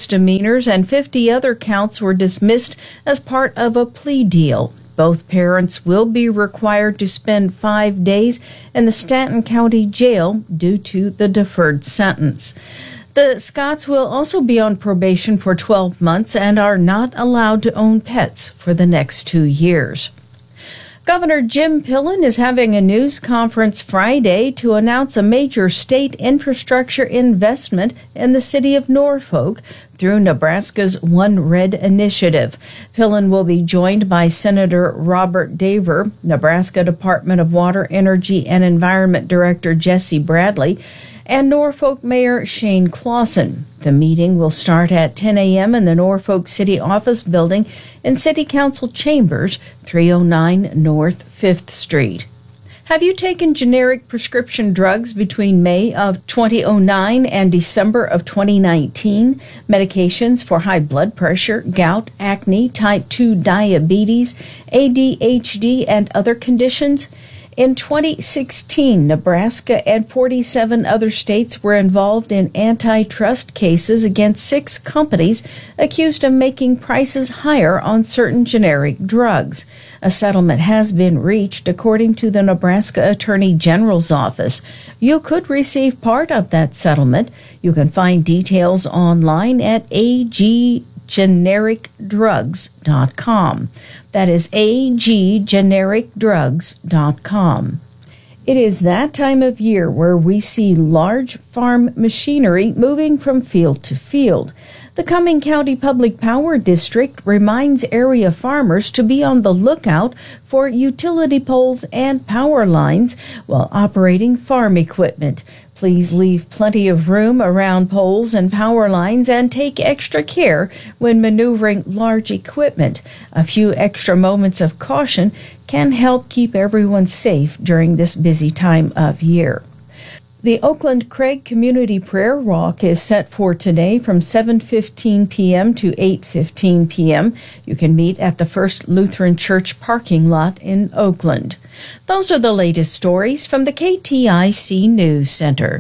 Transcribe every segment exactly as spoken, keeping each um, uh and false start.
misdemeanors and fifty other counts were dismissed as part of a plea deal. Both parents will be required to spend five days in the Stanton County Jail due to the deferred sentence. The Scotts will also be on probation for twelve months and are not allowed to own pets for the next two years. Governor Jim Pillen is having a news conference Friday to announce a major state infrastructure investment in the city of Norfolk through Nebraska's One Red initiative. Pillen will be joined by Senator Robert Daver, Nebraska Department of Water, Energy, and Environment Director Jesse Bradley, and Norfolk Mayor Shane Clausen. The meeting will start at ten a.m. in the Norfolk City Office Building in City Council Chambers, three oh nine North fifth Street. Have you taken generic prescription drugs between May of twenty oh nine and December of twenty nineteen? Medications for high blood pressure, gout, acne, type two diabetes, A D H D, and other conditions? In twenty sixteen, Nebraska and forty-seven other states were involved in antitrust cases against six companies accused of making prices higher on certain generic drugs. A settlement has been reached, according to the Nebraska Attorney General's office. You could receive part of that settlement. You can find details online at a g generic drugs dot com. That is a g generic drugs dot com. It is that time of year where we see large farm machinery moving from field to field. The Cumming County Public Power District reminds area farmers to be on the lookout for utility poles and power lines while operating farm equipment. Please leave plenty of room around poles and power lines and take extra care when maneuvering large equipment. A few extra moments of caution can help keep everyone safe during this busy time of year. The Oakland Craig Community Prayer Walk is set for today from seven fifteen p.m. to eight fifteen p.m. You can meet at the First Lutheran Church parking lot in Oakland. Those are the latest stories from the K T I C News Center.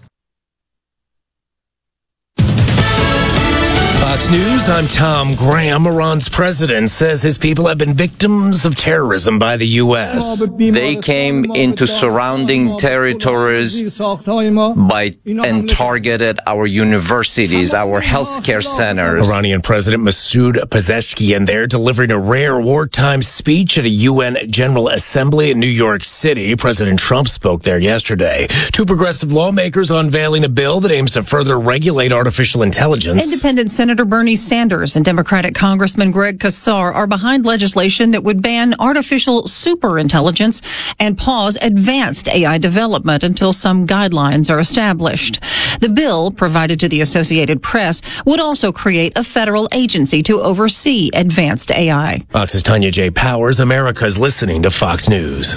Fox News, I'm Tom Graham. Iran's president says his people have been victims of terrorism by the U S. They came into surrounding territories by and targeted our universities, our healthcare centers. Iranian President Masoud Pezeshkian there delivering a rare wartime speech at a U N General Assembly in New York City. President Trump spoke there yesterday. Two progressive lawmakers unveiling a bill that aims to further regulate artificial intelligence. Independent Senator Bernie Sanders and Democratic Congressman Greg Casar are behind legislation that would ban artificial superintelligence and pause advanced A I development until some guidelines are established. The bill, provided to the Associated Press, would also create a federal agency to oversee advanced A I. Fox's Tanya J. Powers. America's listening to Fox News.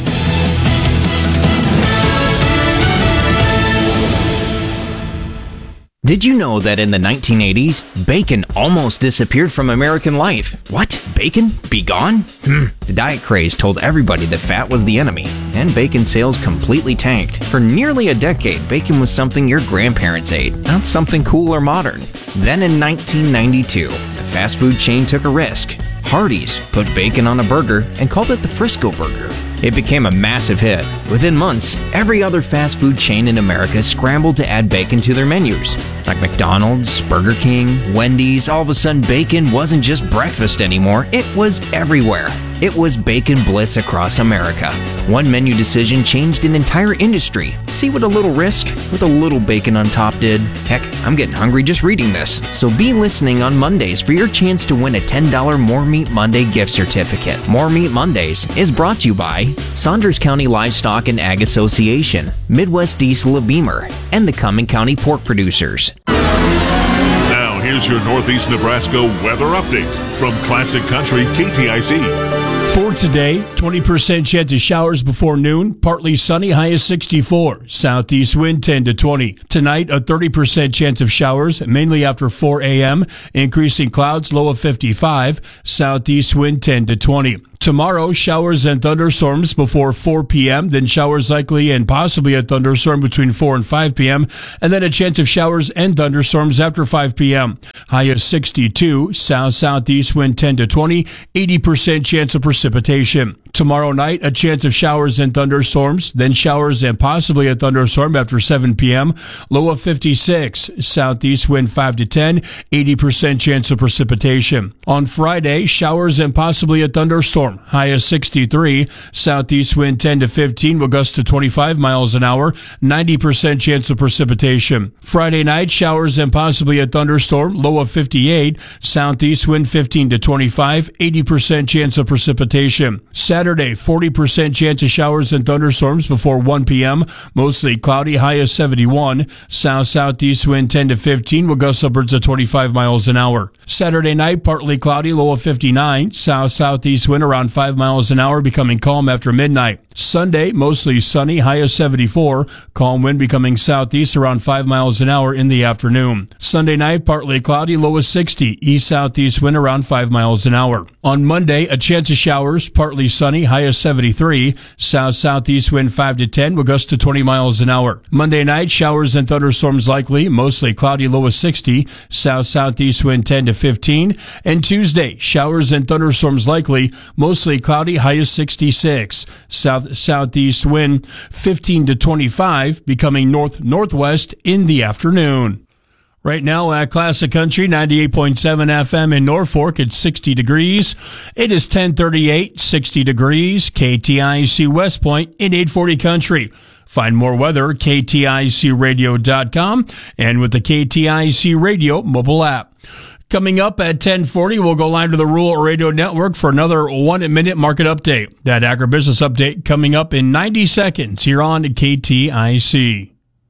Did you know that in the nineteen eighties, bacon almost disappeared from American life? What? Bacon? Be gone? Hmm. The diet craze told everybody that fat was the enemy, and bacon sales completely tanked. For nearly a decade, bacon was something your grandparents ate, not something cool or modern. Then in nineteen ninety-two, the fast food chain took a risk. Hardee's put bacon on a burger and called it the Frisco Burger. It became a massive hit. Within months, every other fast food chain in America scrambled to add bacon to their menus. Like McDonald's, Burger King, Wendy's, all of a sudden bacon wasn't just breakfast anymore, it was everywhere. It was bacon bliss across America. One menu decision changed an entire industry. See what a little risk with a little bacon on top did? Heck, I'm getting hungry just reading this. So be listening on Mondays for your chance to win a ten dollars More Meat Monday gift certificate. More Meat Mondays is brought to you by Saunders County Livestock and Ag Association, Midwest Diesel of Beamer, and the Cumming County Pork Producers. Now, here's your Northeast Nebraska weather update from Classic Country K T I C. For today, twenty percent chance of showers before noon, partly sunny, high of sixty-four. Southeast wind ten to twenty. Tonight, a thirty percent chance of showers, mainly after four a.m. Increasing clouds, low of fifty-five. Southeast wind ten to twenty. Tomorrow, showers and thunderstorms before four p.m., then showers likely and possibly a thunderstorm between four and five p.m., and then a chance of showers and thunderstorms after five p.m. high of sixty-two. South-southeast wind ten to twenty, eighty percent chance of precipitation. Tomorrow night, a chance of showers and thunderstorms, then showers and possibly a thunderstorm after seven p.m. Low of fifty-six. Southeast wind five to ten, eighty percent chance of precipitation. On Friday, showers and possibly a thunderstorm. High of sixty-three. Southeast wind ten to fifteen will gust to twenty-five miles an hour, ninety percent chance of precipitation. Friday night, showers and possibly a thunderstorm. Low of fifty-eight. Southeast wind fifteen to twenty-five, eighty percent chance of precipitation. Saturday, forty percent chance of showers and thunderstorms before one p.m. Mostly cloudy, high of seventy-one. South-southeast wind ten to fifteen will gust upwards of twenty-five miles an hour. Saturday night, partly cloudy, low of fifty-nine. South-southeast wind around five miles an hour, becoming calm after midnight. Sunday, mostly sunny, high of seventy-four. Calm wind becoming southeast around five miles an hour in the afternoon. Sunday night, partly cloudy, low of sixty. East-southeast wind around five miles an hour. On Monday, a chance of showers, partly sunny, high of seventy-three. South-southeast wind five to ten will gust to twenty miles an hour. Monday night, showers and thunderstorms likely, mostly cloudy, low of sixty. South-southeast wind ten to fifteen. And Tuesday, showers and thunderstorms likely, mostly cloudy, high of sixty-six. South Southeast wind fifteen to twenty-five, becoming north-northwest in the afternoon. Right now at Classic Country ninety-eight point seven F M in Norfolk, it's sixty degrees. It is ten thirty-eight, sixty degrees. K T I C West Point in eight forty Country. Find more weather, K T I C radio dot com, and with the K T I C Radio mobile app. Coming up at ten forty, we'll go live to the Rural Radio Network for another one-minute market update. That agribusiness update coming up in ninety seconds here on K T I C.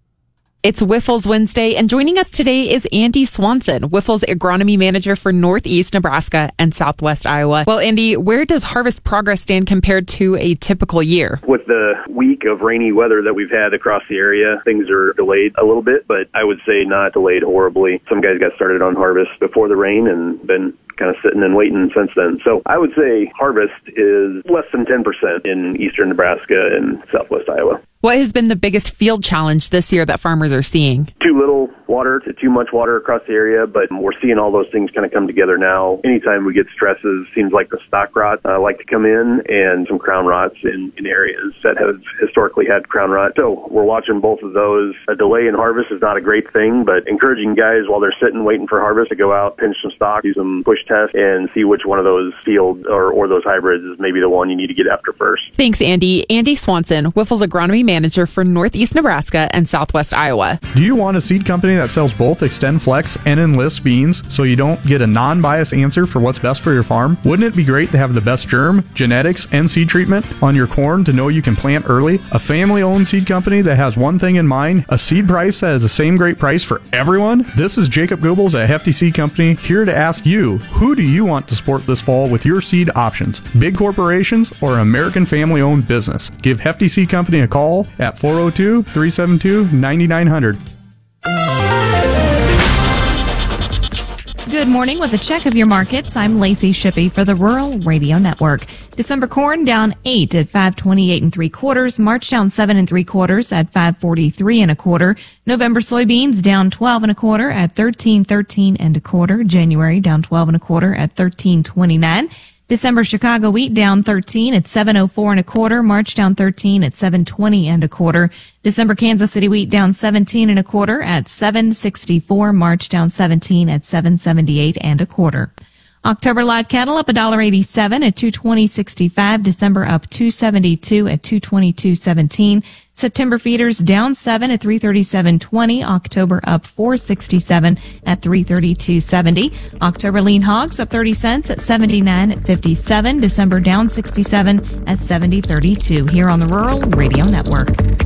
It's Wyffels Wednesday, and joining us today is Andy Swanson, Wyffels Agronomy Manager for Northeast Nebraska and Southwest Iowa. Well, Andy, where does harvest progress stand compared to a typical year? With the week of rainy weather that we've had across the area, things are delayed a little bit, but I would say not delayed horribly. Some guys got started on harvest before the rain and been kind of sitting and waiting since then. So I would say harvest is less than ten percent in eastern Nebraska and southwest Iowa. What has been the biggest field challenge this year that farmers are seeing? Too little water to too much water across the area, but we're seeing all those things kind of come together now. Anytime we get stresses, seems like the stock rot uh, like to come in, and some crown rots in, in areas that have historically had crown rot. So we're watching both of those. A delay in harvest is not a great thing, but encouraging guys while they're sitting waiting for harvest to go out, pinch some stock, do some push tests, and see which one of those fields or, or those hybrids is maybe the one you need to get after first. Thanks, Andy. Andy Swanson, Wyffels Agronomy Manager for Northeast Nebraska and Southwest Iowa. Do you want a seed company that sells both Extend Flex and Enlist beans so you don't get a non-biased answer for what's best for your farm? Wouldn't it be great to have the best germ, genetics, and seed treatment on your corn to know you can plant early? A family-owned seed company that has one thing in mind, a seed price that is the same great price for everyone? This is Jacob Goebbels at Hefty Seed Company, here to ask you, who do you want to support this fall with your seed options? Big corporations or an American family-owned business? Give Hefty Seed Company a call at four oh two, three seven two, nine nine zero zero. Good morning. With a check of your markets, I'm Lacey Shippey for the Rural Radio Network. December corn down eight at five twenty-eight and three quarters. March down seven and three quarters at five forty-three and a quarter. November soybeans down twelve and a quarter at thirteen thirteen and a quarter. January down twelve and a quarter at thirteen twenty-nine. December Chicago wheat down thirteen at seven oh four and a quarter. March down thirteen at seven twenty and a quarter. December Kansas City wheat down seventeen and a quarter at seven sixty-four. March down seventeen at seven seventy-eight and a quarter. October live cattle up one dollar eighty-seven at two twenty sixty-five. December up two seventy-two at two twenty-two seventeen. September feeders down seven at three thirty-seven twenty. October up four sixty-seven at three thirty-two seventy. October lean hogs up thirty cents at seventy-nine fifty-seven. December down sixty-seven at seventy thirty-two. Here on the Rural Radio Network.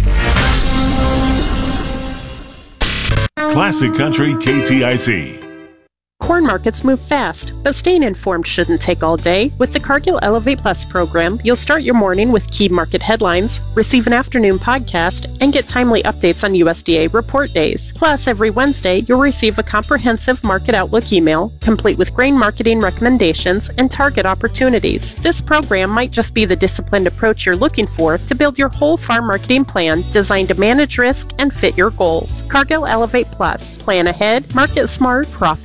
Classic Country K T I C. Corn markets move fast, but staying informed shouldn't take all day. With the Cargill Elevate Plus program, you'll start your morning with key market headlines, receive an afternoon podcast, and get timely updates on U S D A report days. Plus, every Wednesday, you'll receive a comprehensive market outlook email, complete with grain marketing recommendations and target opportunities. This program might just be the disciplined approach you're looking for to build your whole farm marketing plan designed to manage risk and fit your goals. Cargill Elevate Plus. Plan ahead, market smart, profit more.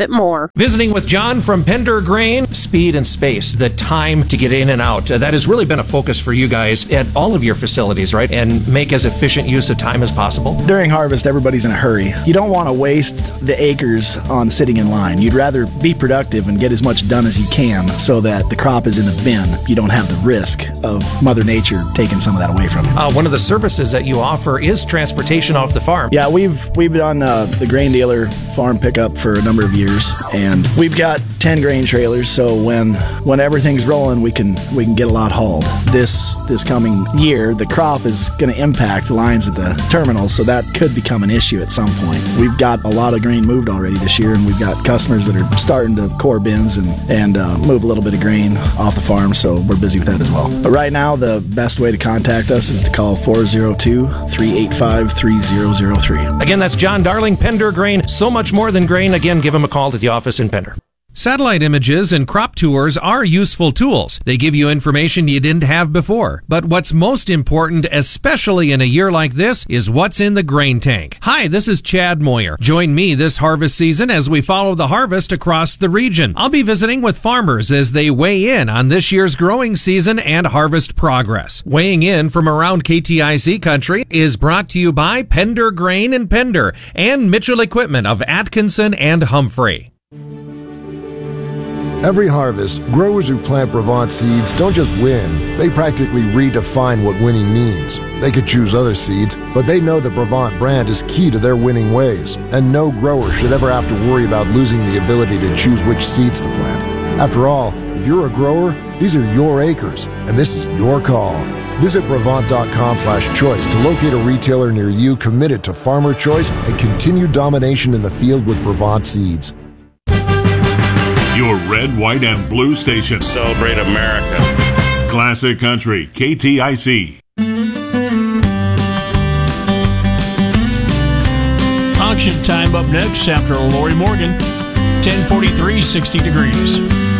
Visiting with John from Pender Grain. Speed and space, the time to get in and out. Uh, that has really been a focus for you guys at all of your facilities, right? And make as efficient use of time as possible. During harvest, everybody's in a hurry. You don't want to waste the acres on sitting in line. You'd rather be productive and get as much done as you can so that the crop is in the bin. You don't have the risk of Mother Nature taking some of that away from you. Uh, one of the services that you offer is transportation off the farm. Yeah, we've we've done uh, the grain dealer farm pickup for a number of years, and we've got ten grain trailers. So when when everything's rolling, we can we can get a lot hauled. This this coming year, the crop is going to impact the lines at the terminals, so that could become an issue at some point. We've got a lot of grain moved already this year, and we've got customers that are starting to core bins and and uh, move a little bit of grain off the farm. So we're busy with that as well. But right now, the best way to contact us is to call four oh two, three eight five, three oh oh three. Again, that's John Darling, Pender Grain. So much more than grain. Again, give him a call to the office in Pender. Satellite images and crop tours are useful tools. They give you information you didn't have before. But what's most important, especially in a year like this, is what's in the grain tank. Hi, this is Chad Moyer. Join me this harvest season as we follow the harvest across the region. I'll be visiting with farmers as they weigh in on this year's growing season and harvest progress. Weighing in from around K T I C country is brought to you by Pender Grain and Pender and Mitchell Equipment of Atkinson and Humphrey. Every harvest, growers who plant Brevant seeds don't just win, they practically redefine what winning means. They could choose other seeds, but they know the Brevant brand is key to their winning ways, and no grower should ever have to worry about losing the ability to choose which seeds to plant. After all, if you're a grower, these are your acres, and this is your call. Visit Brevant.com slash choice to locate a retailer near you committed to farmer choice and continued domination in the field with Brevant seeds. Your red, white, and blue station. Celebrate America. Classic Country, K T I C. Auction time up next after Lori Morgan. ten forty-three, sixty degrees.